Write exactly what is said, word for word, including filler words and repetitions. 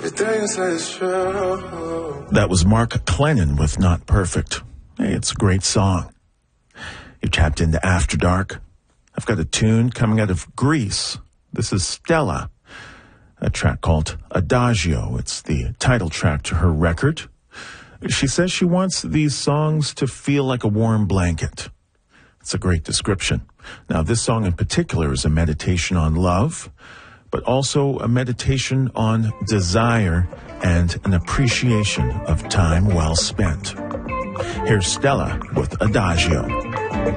Everything you say is true. That was Mark Clennon with Not Perfect. Hey, it's a great song. You tapped into After Dark. I've got a tune coming out of Greece. This is Stella, a track called Adagio. It's the title track to her record. She says she wants these songs to feel like a warm blanket. It's a great description. Now, this song in particular is a meditation on love, but also a meditation on desire and an appreciation of time well spent. Here's Stella with Adagio.